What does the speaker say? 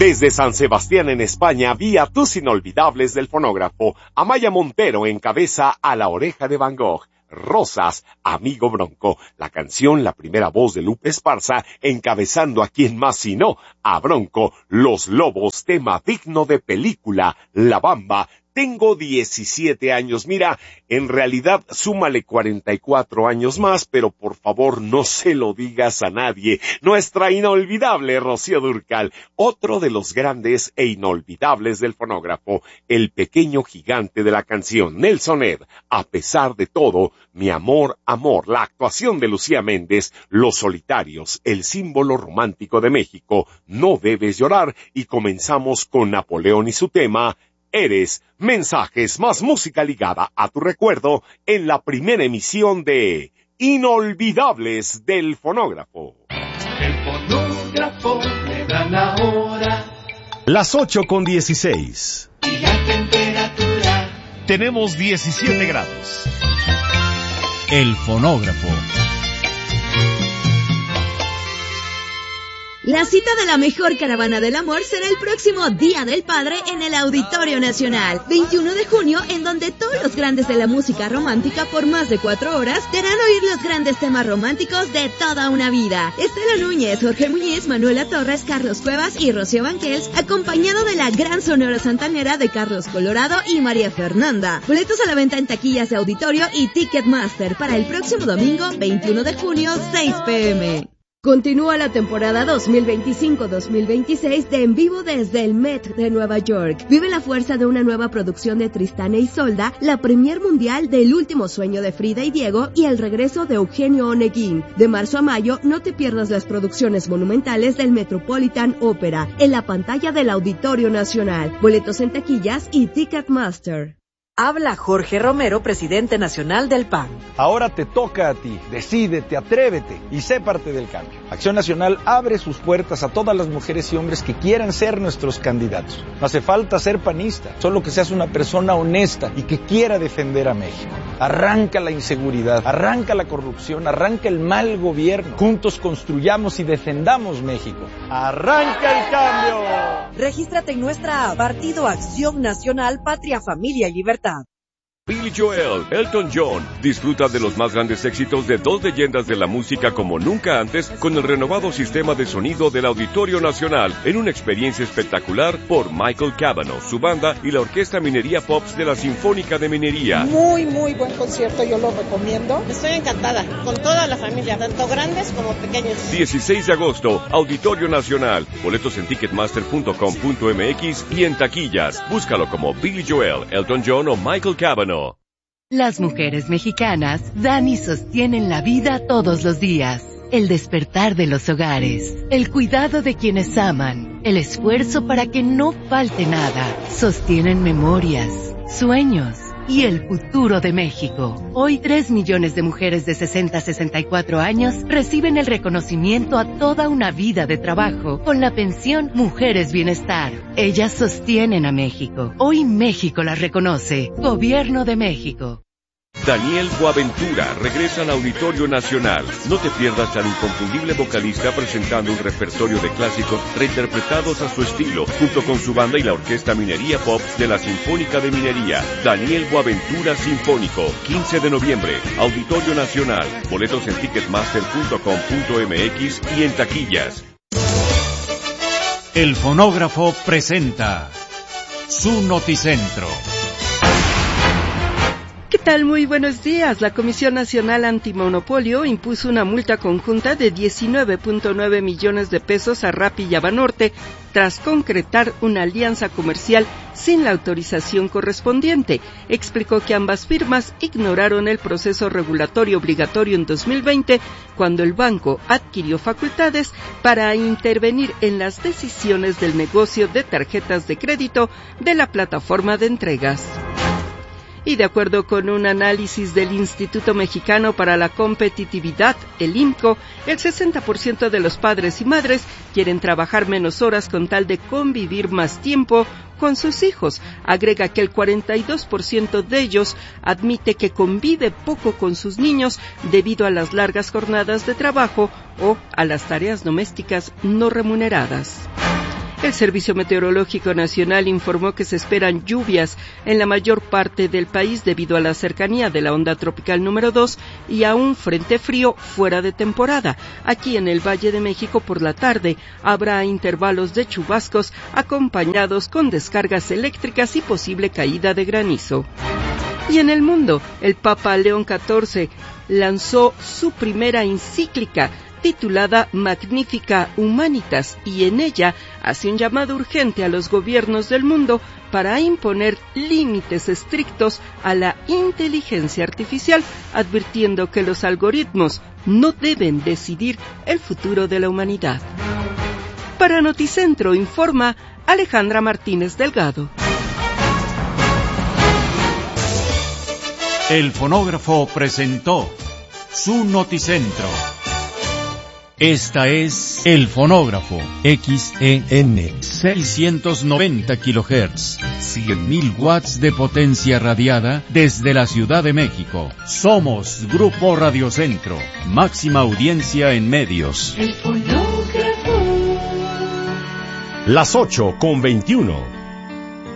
Desde San Sebastián en España, vía tus inolvidables del fonógrafo, Amaya Montero encabeza A la oreja de Van Gogh. Rosas, Amigo Bronco, la canción, la primera voz de Lupe Esparza, encabezando a quien más sino, a Bronco, Los Lobos, tema digno de película, La Bamba, Tengo 17 años. Mira, en realidad súmale 44 años más, pero por favor no se lo digas a nadie. Nuestra inolvidable Rocío Dúrcal, otro de los grandes e inolvidables del fonógrafo, el pequeño gigante de la canción, Nelson Ed, A pesar de todo, Mi amor, amor, la actuación de Lucía Méndez, Los Solitarios, el símbolo romántico de México, No debes llorar, y comenzamos con Napoleón y su tema, Eres, mensajes más música ligada a tu recuerdo en la primera emisión de Inolvidables del Fonógrafo. El fonógrafo le da la hora. Las 8:16. Y la temperatura. Tenemos 17 grados. El fonógrafo. La cita de la mejor caravana del amor será el próximo Día del Padre en el Auditorio Nacional, 21 de junio, en donde todos los grandes de la música romántica por más de 4 horas te harán oír los grandes temas románticos de toda una vida. Estela Núñez, Jorge Muñiz, Manuela Torres, Carlos Cuevas y Rocío Banquels, acompañado de la gran sonora santanera de Carlos Colorado y María Fernanda. Boletos a la venta en taquillas de auditorio y Ticketmaster para el próximo domingo, 21 de junio, 6 p.m. Continúa la temporada 2025-2026 de En Vivo desde el Met de Nueva York. Vive la fuerza de una nueva producción de Tristán e Isolda, la premier mundial del Último Sueño de Frida y Diego y el regreso de Eugenio Oneguín. De marzo a mayo, no te pierdas las producciones monumentales del Metropolitan Opera en la pantalla del Auditorio Nacional. Boletos en taquillas y Ticketmaster. Habla Jorge Romero, presidente nacional del PAN. Ahora te toca a ti. Decídete, atrévete y sé parte del cambio. Acción Nacional abre sus puertas a todas las mujeres y hombres que quieran ser nuestros candidatos. No hace falta ser panista, solo que seas una persona honesta y que quiera defender a México. Arranca la inseguridad, arranca la corrupción, arranca el mal gobierno. Juntos construyamos y defendamos México. ¡Arranca el cambio! Regístrate en nuestra app, Partido Acción Nacional, Patria, Familia y Libertad. Billy Joel, Elton John, disfruta de los más grandes éxitos de dos leyendas de la música como nunca antes con el renovado sistema de sonido del Auditorio Nacional en una experiencia espectacular por Michael Cavanaugh, su banda y la Orquesta Minería Pops de la Sinfónica de Minería. Muy buen concierto, yo lo recomiendo. Estoy encantada, con toda la familia, tanto grandes como pequeños. 16 de agosto, Auditorio Nacional. Boletos en ticketmaster.com.mx y en taquillas. Búscalo como Billy Joel, Elton John o Michael Cavanaugh. Las mujeres mexicanas dan y sostienen la vida todos los días. El despertar de los hogares, el cuidado de quienes aman, el esfuerzo para que no falte nada. Sostienen memorias, sueños y el futuro de México. Hoy 3 millones de mujeres de 60 a 64 años reciben el reconocimiento a toda una vida de trabajo con la pensión Mujeres Bienestar. Ellas sostienen a México. Hoy México las reconoce. Gobierno de México. Daniel Boaventura regresa al Auditorio Nacional. No te pierdas al inconfundible vocalista presentando un repertorio de clásicos reinterpretados a su estilo, junto con su banda y la Orquesta Minería Pops de la Sinfónica de Minería. Daniel Boaventura Sinfónico, 15 de noviembre, Auditorio Nacional. Boletos en ticketmaster.com.mx y en taquillas. El fonógrafo presenta su noticentro. ¿Qué tal? Muy buenos días. La Comisión Nacional Antimonopolio impuso una multa conjunta de 19.9 millones de pesos a Rappi y Banorte tras concretar una alianza comercial sin la autorización correspondiente. Explicó que ambas firmas ignoraron el proceso regulatorio obligatorio en 2020, cuando el banco adquirió facultades para intervenir en las decisiones del negocio de tarjetas de crédito de la plataforma de entregas. Y de acuerdo con un análisis del Instituto Mexicano para la Competitividad, el IMCO, el 60% de los padres y madres quieren trabajar menos horas con tal de convivir más tiempo con sus hijos. Agrega que el 42% de ellos admite que convive poco con sus niños debido a las largas jornadas de trabajo o a las tareas domésticas no remuneradas. El Servicio Meteorológico Nacional informó que se esperan lluvias en la mayor parte del país debido a la cercanía de la onda tropical número 2 y a un frente frío fuera de temporada. Aquí en el Valle de México por la tarde habrá intervalos de chubascos acompañados con descargas eléctricas y posible caída de granizo. Y en el mundo, el Papa León XIV lanzó su primera encíclica titulada Magnificat Humanitas, y en ella hace un llamado urgente a los gobiernos del mundo para imponer límites estrictos a la inteligencia artificial, advirtiendo que los algoritmos no deben decidir el futuro de la humanidad. Para Noticentro informa Alejandra Martínez Delgado. El fonógrafo presentó su Noticentro. Esta es El Fonógrafo, XEN 690 kHz, 100.000 watts de potencia radiada desde la Ciudad de México. Somos Grupo Radiocentro, máxima audiencia en medios. El fonógrafo. Las 8:21.